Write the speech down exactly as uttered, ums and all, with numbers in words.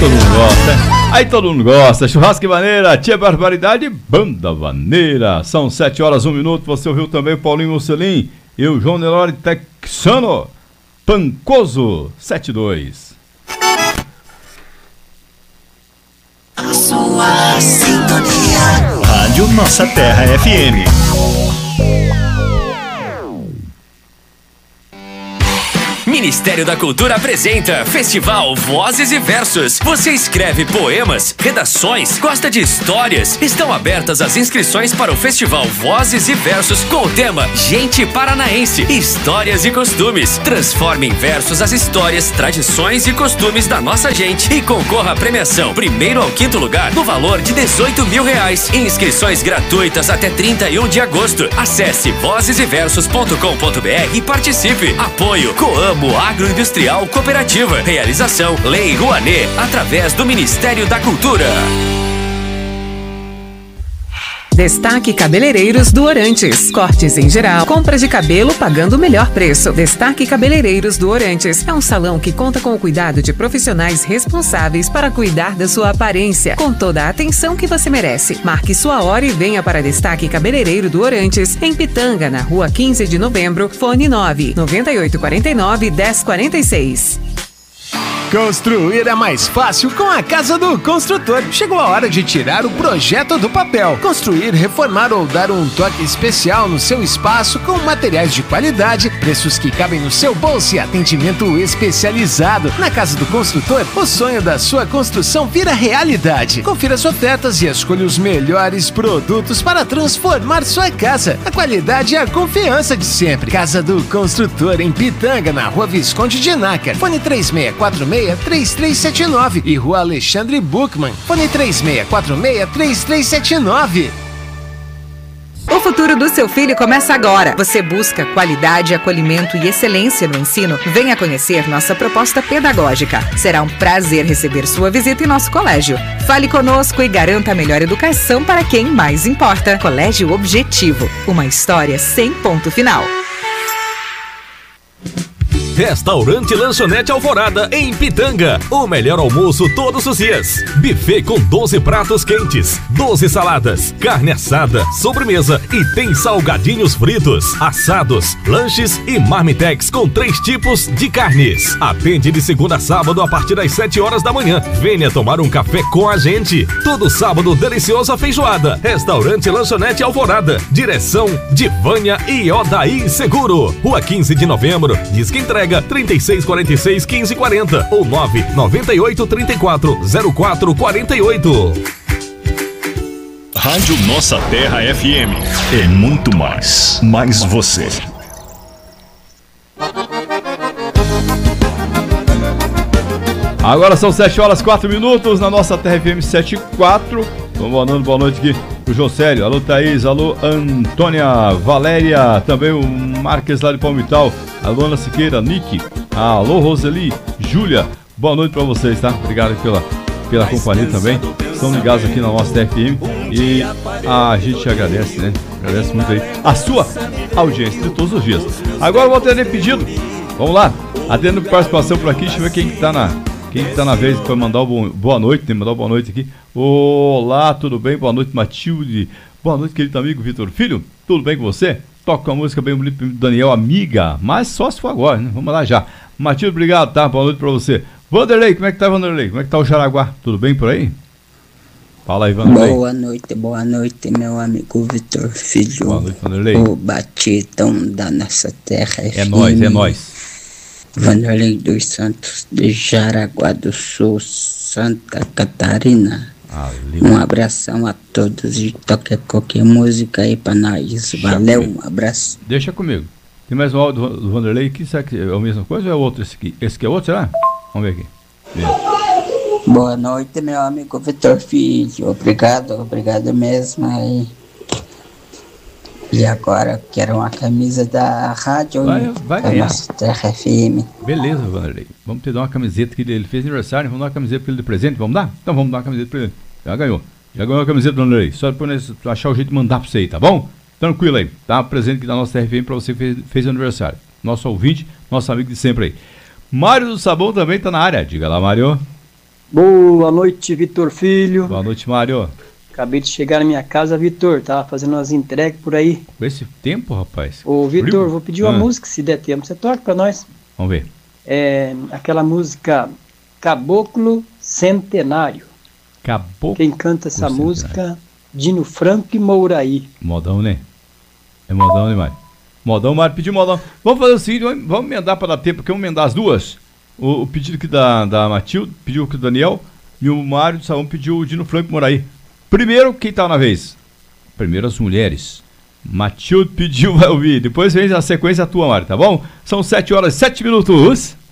todo mundo gosta, né? Aí todo mundo gosta. Churrasco e Vaneira, Tia Barbaridade, Banda Vaneira. São sete horas, um minuto. Você ouviu também o Paulinho Mocelin e o João Nelore Texano. Pancoso, sete dois. A sua sintonia. Rádio Nossa Terra F M. Ministério da Cultura apresenta Festival Vozes e Versos. Você escreve poemas, redações, gosta de histórias? Estão abertas as inscrições para o Festival Vozes e Versos com o tema Gente Paranaense, Histórias e Costumes. Transforme em versos as histórias, tradições e costumes da nossa gente e concorra à premiação primeiro ao quinto lugar no valor de dezoito mil reais. Inscrições gratuitas até trinta e um de agosto. Acesse vozes e versos ponto com ponto b r e participe. Apoio Coamo Agroindustrial Cooperativa. Realização Lei Rouanet, através do Ministério da Cultura. Destaque Cabeleireiros do Orantes. Cortes em geral, compras de cabelo pagando o melhor preço. Destaque Cabeleireiros do Orantes. É um salão que conta com o cuidado de profissionais responsáveis para cuidar da sua aparência, com toda a atenção que você merece. Marque sua hora e venha para Destaque Cabeleireiro do Orantes, em Pitanga, na rua quinze de novembro, fone nove nove oito quatro nove, um zero quatro seis. Construir é mais fácil com a Casa do Construtor. Chegou a hora de tirar o projeto do papel. Construir, reformar ou dar um toque especial no seu espaço com materiais de qualidade, preços que cabem no seu bolso e atendimento especializado. Na Casa do Construtor, o sonho da sua construção vira realidade. Confira as ofertas e escolha os melhores produtos para transformar sua casa. A qualidade e a confiança de sempre. Casa do Construtor, em Pitanga, na rua Visconde de Nácar. Fone três seis quatro seis, três três sete nove e rua Alexandre Buchmann. Fone três seis quatro seis, três três sete nove. O futuro do seu filho começa agora. Você busca qualidade, acolhimento e excelência no ensino? Venha conhecer nossa proposta pedagógica. Será um prazer receber sua visita em nosso colégio. Fale conosco e garanta a melhor educação para quem mais importa. Colégio Objetivo. Uma história sem ponto final. Restaurante Lanchonete Alvorada, em Pitanga. O melhor almoço todos os dias. Buffet com doze pratos quentes, doze saladas, carne assada, sobremesa e tem salgadinhos fritos, assados, lanches e marmitex com três tipos de carnes. Atende de segunda a sábado a partir das sete horas da manhã. Venha tomar um café com a gente. Todo sábado, deliciosa feijoada. Restaurante Lanchonete Alvorada. Direção de Vânia e Odaí Seguro. Rua quinze de novembro. Diz que entrega trinta e seis quarenta e seis, quinze quarenta ou nove nove oito três quatro, zero quatro quatro oito. Rádio Nossa Terra F M. É muito mais. Mais você. Agora são sete horas, quatro minutos na Nossa Terra F M sete e quatro. Vamos mandando boa noite aqui pro Josélio. Alô, Thaís. Alô, Antônia, Valéria. Também o Marques lá de Palmital. Alô, Ana Siqueira, Nick. Alô, Roseli, Júlia. Boa noite pra vocês, tá? Obrigado pela, pela companhia também. Estão ligados aqui na Nossa T F M. E a gente agradece, né? Agradece muito aí a sua audiência de todos os dias. Agora eu vou atender pedido. Vamos lá. Atendo participação por aqui. Deixa eu ver quem que tá na... Quem está na vez para mandar o bom, boa noite, tem que mandar o boa noite aqui. Olá, tudo bem? Boa noite, Matilde. Boa noite, querido amigo Vitor Filho. Tudo bem com você? Toca uma música bem bonita do Daniel, amiga. Mas só se for agora, né? Vamos lá já. Matilde, obrigado, tá? Boa noite para você. Vanderlei, como é que tá, Vanderlei? Como é que tá o Jaraguá? Tudo bem por aí? Fala aí, Vanderlei. Boa noite, boa noite, meu amigo Vitor Filho. Boa noite, Vanderlei. O batidão da Nossa Terra. É nóis, é nóis. Vanderlei dos Santos, de Jaraguá do Sul, Santa Catarina. Valeu. Um abração a todos e toque qualquer música aí pra nós. Valeu, um abraço. Deixa comigo. Tem mais um áudio do Vanderlei aqui, será que é a mesma coisa ou é outro esse aqui? Esse aqui é outro, será? Vamos ver aqui. Vê. Boa noite, meu amigo Vitor Filho. Obrigado, obrigado mesmo aí. E agora eu quero uma camisa da rádio, vai, vai da ganhar. Nossa Terra F M. Beleza, Vanderlei. Vamos te dar uma camiseta que ele fez aniversário, vamos dar uma camiseta para ele de presente, vamos dar? Então vamos dar uma camiseta para ele. Já ganhou. Já ganhou a camiseta, Vanderlei. Só depois achar o jeito de mandar para você aí, tá bom? Tranquilo aí. Tá um presente aqui da Nossa Terra F M para você que fez, fez aniversário. Nosso ouvinte, nosso amigo de sempre aí. Mário do Sabão também tá na área. Diga lá, Mário. Boa noite, Vitor Filho. Boa noite, Mário. Acabei de chegar na minha casa, Vitor. Tava fazendo umas entregas por aí. Com esse tempo, rapaz? Ô, Vitor, vou pedir uma ah. música, se der tempo. Você toca pra nós? Vamos ver. É aquela música Caboclo Centenário. Caboclo Quem canta essa Centenário. música? Dino Franco e Mouraí. Modão, né? É modão, né, Mário? Modão, Mário pediu modão. Vamos fazer o seguinte, vamos, vamos emendar para dar tempo, porque vamos emendar as duas. O, o pedido aqui da, da Matilde, pediu aqui o Daniel, e o Mário de Saúl pediu o Dino Franco e Mouraí. Primeiro, quem tá na vez? Primeiro as mulheres. Matilde pediu, vai ouvir. Depois vem a sequência tua, Mário, tá bom? São sete horas e sete minutos.